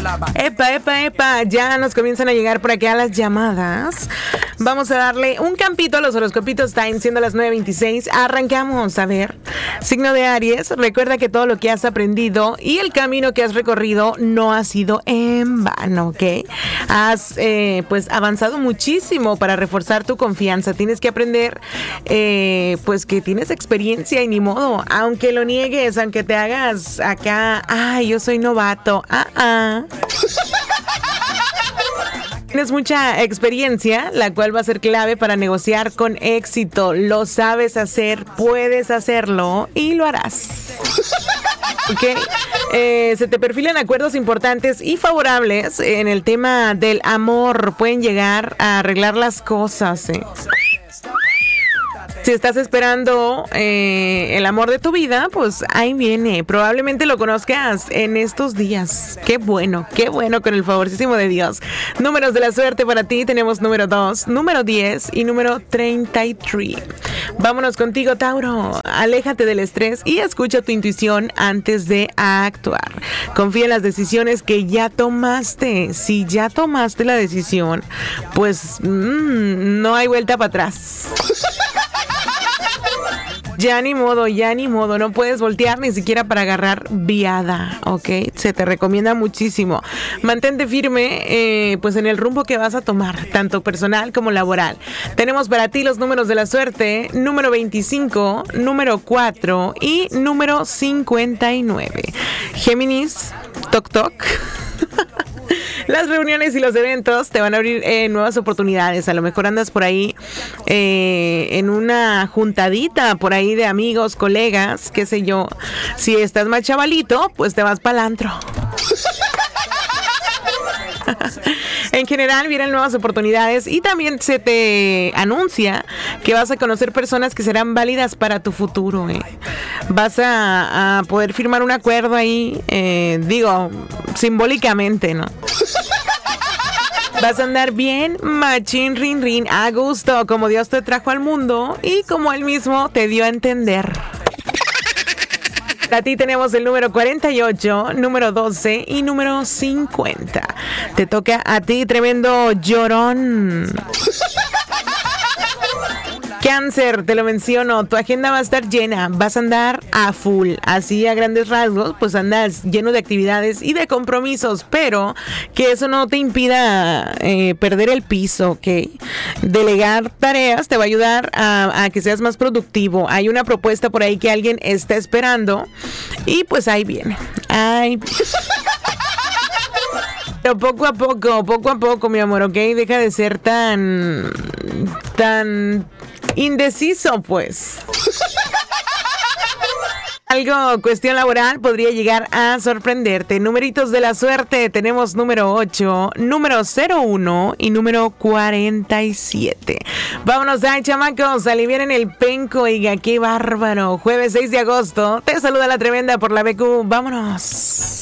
Epa, ya nos comienzan a llegar por acá las llamadas. Vamos a darle un campito a los horoscopitos time, siendo las 9:26. Arrancamos, a ver. Signo de Aries, recuerda que todo lo que has aprendido y el camino que has recorrido no ha sido en vano, ¿ok? Has pues avanzado muchísimo para reforzar tu confianza. Tienes que aprender pues que tienes experiencia y ni modo. Aunque lo niegues, aunque te hagas acá, ay, yo soy novato. Tienes mucha experiencia, la cual va a ser clave para negociar con éxito. Lo sabes hacer, puedes hacerlo y lo harás. ¿Ok? Se te perfilan acuerdos importantes y favorables en el tema del amor. Pueden llegar a arreglar las cosas, Si estás esperando el amor de tu vida, pues ahí viene. Probablemente lo conozcas en estos días. Qué bueno con el favorísimo de Dios. Números de la suerte para ti. Tenemos número 2, número 10 y número 33. Vámonos contigo, Tauro. Aléjate del estrés y escucha tu intuición antes de actuar. Confía en las decisiones que ya tomaste. Si ya tomaste la decisión, pues no hay vuelta para atrás. Ya ni modo, no puedes voltear ni siquiera para agarrar viada, ¿ok? Se te recomienda muchísimo. Mantente firme, pues en el rumbo que vas a tomar, tanto personal como laboral. Tenemos para ti los números de la suerte, número 25, número 4 y número 59. Géminis, toc. Las reuniones y los eventos te van a abrir nuevas oportunidades. A lo mejor andas por ahí en una juntadita por ahí de amigos, colegas, qué sé yo. Si estás más chavalito, pues te vas pa'l antro. En general vienen nuevas oportunidades y también se te anuncia que vas a conocer personas que serán válidas para tu futuro. Vas a poder firmar un acuerdo ahí, digo, simbólicamente, ¿no? Vas a andar bien, machín, rin, a gusto, como Dios te trajo al mundo y como Él mismo te dio a entender. Para ti tenemos el número 48, número 12 y número 50. Te toca a ti, tremendo llorón. Cáncer, te lo menciono, tu agenda va a estar llena, vas a andar a full, así a grandes rasgos, pues andas lleno de actividades y de compromisos, pero que eso no te impida perder el piso, ¿ok? Delegar tareas te va a ayudar a que seas más productivo. Hay una propuesta por ahí que alguien está esperando y pues ahí viene. Pero poco a poco, mi amor, ¿ok? Deja de ser tan indeciso, pues. Algo, cuestión laboral, podría llegar a sorprenderte. Numeritos de la suerte, tenemos número 8, número 01 y número 47. Vámonos, chamacos, aliviaren el penco, oiga, qué bárbaro. Jueves 6 de agosto, te saluda la tremenda por la BQ, vámonos.